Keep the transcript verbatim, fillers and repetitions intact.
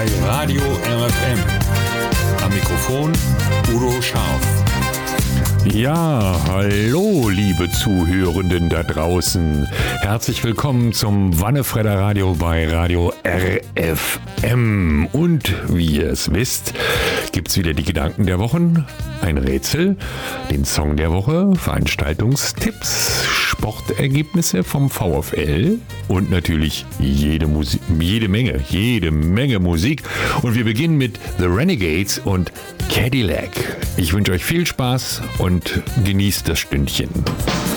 bei Radio R F M. Am Mikrofon Udo Scharf. Ja, hallo liebe Zuhörenden da draußen. Herzlich willkommen zum Wannefredder Radio bei Radio R F M. Und wie ihr es wisst, gibt's wieder die Gedanken der Wochen, ein Rätsel, den Song der Woche, Veranstaltungstipps, Sportergebnisse vom VfL und natürlich jede Musik, jede Menge, jede Menge Musik. Und wir beginnen mit The Renegades und Cadillac. Ich wünsche euch viel Spaß und genießt das Stündchen.